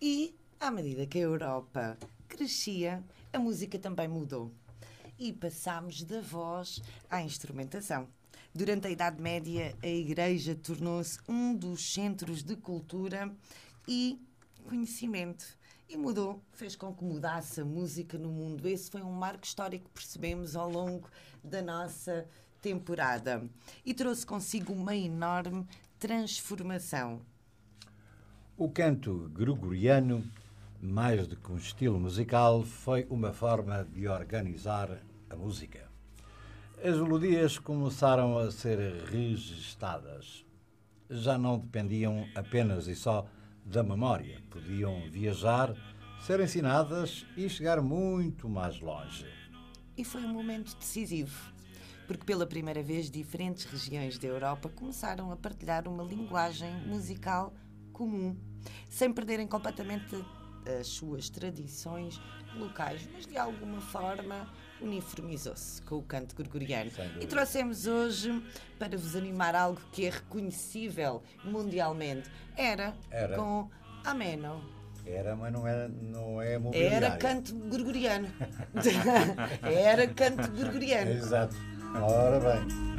E, à medida que a Europa crescia, a música também mudou. E passámos da voz à instrumentação. Durante a Idade Média, a Igreja tornou-se um dos centros de cultura e conhecimento. E mudou, fez com que mudasse a música no mundo. Esse foi um marco histórico que percebemos ao longo da nossa temporada. E trouxe consigo uma enorme transformação. O canto gregoriano, mais do que um estilo musical, foi uma forma de organizar a música. As melodias começaram a ser registadas. Já não dependiam apenas e só da memória. Podiam viajar, ser ensinadas e chegar muito mais longe. E foi um momento decisivo, porque pela primeira vez diferentes regiões da Europa começaram a partilhar uma linguagem musical comum, sem perderem completamente as suas tradições locais, mas de alguma forma uniformizou-se com o canto gregoriano. E trouxemos hoje para vos animar algo que é reconhecível mundialmente. Era. Com Ameno. Era, mas não é mobiliário. Era canto gregoriano. Era canto gregoriano. Exato. Ora bem.